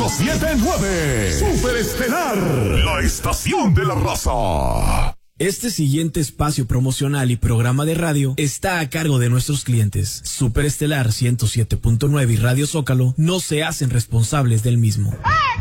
1079. Superestelar, la estación de la raza. Este siguiente espacio promocional y programa de radio está a cargo de nuestros clientes. Superestelar 107.9 y Radio Zócalo no se hacen responsables del mismo.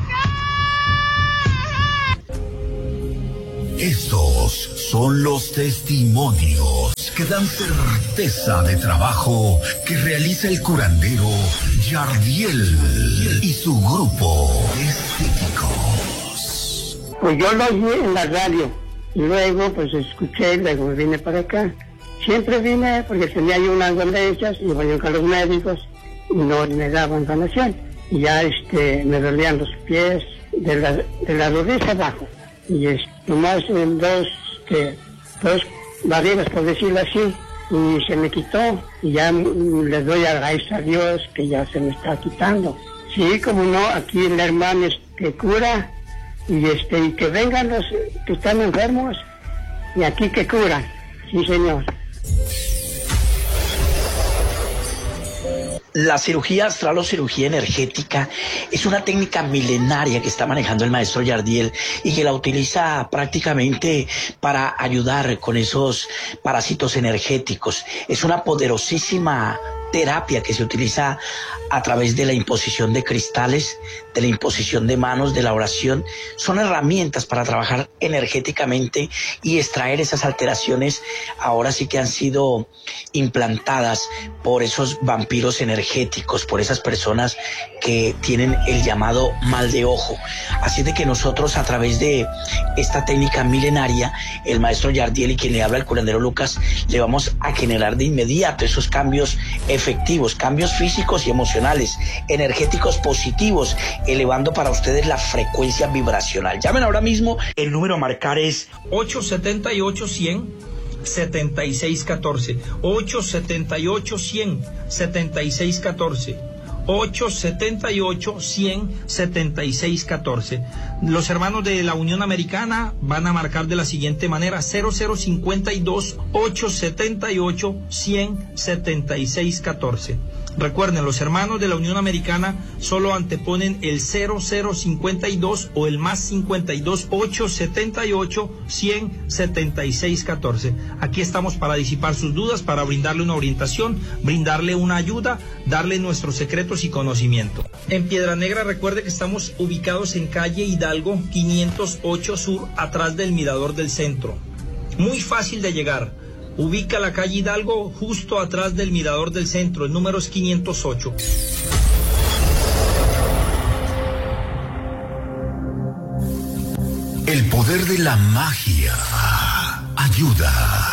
Estos son los testimonios que dan certeza de trabajo que realiza el curandero Yardiel y su grupo de psíquicos. Pues yo lo oí en la radio y luego pues escuché, luego me vine para acá. Siempre vine porque tenía yo unas dolencias y iba yo con los médicos y no me daban sanación. Y ya me dolían los pies de la rodilla abajo. Y nomás en dos barreras, por decirlo así, y se me quitó. Y ya les doy gracias a Dios que ya se me está quitando. Sí, como no, aquí el hermano que cura, y que vengan los que están enfermos, y aquí que curan. Sí, señor. La cirugía astral o cirugía energética es una técnica milenaria que está manejando el maestro Yardiel y que la utiliza prácticamente para ayudar con esos parásitos energéticos. Es una poderosísima terapia que se utiliza a través de la imposición de cristales, de la imposición de manos, de la oración. Son herramientas para trabajar energéticamente y extraer esas alteraciones, ahora sí que han sido implantadas por esos vampiros energéticos, por esas personas que tienen el llamado mal de ojo. Así de que nosotros, a través de esta técnica milenaria, el maestro Yardiel y quien le habla, el curandero Lucas, le vamos a generar de inmediato esos cambios efectivos, cambios físicos y emocionales, energéticos positivos, elevando para ustedes la frecuencia vibracional. Llamen ahora mismo, el número a marcar es 878-100-7614, 878-100-7614, 878-100-7614. Los hermanos de la Unión Americana van a marcar de la siguiente manera: 0052-878-100-7614. Recuerden, los hermanos de la Unión Americana solo anteponen el 0052 o el más 52 878 100 14. Aquí estamos para disipar sus dudas, para brindarle una orientación, brindarle una ayuda, darle nuestros secretos y conocimiento. En Piedra Negra, recuerde que estamos ubicados en calle Hidalgo 508 Sur, atrás del Mirador del Centro. Muy fácil de llegar. Ubica la calle Hidalgo justo atrás del Mirador del Centro, el número es 508. El poder de la magia ayuda.